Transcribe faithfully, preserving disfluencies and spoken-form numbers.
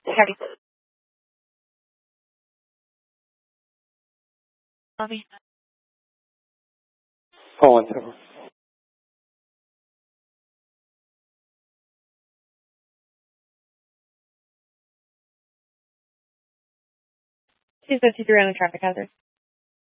Heavy. Mommy. Oh, one second. two fifty-three on the traffic hazard.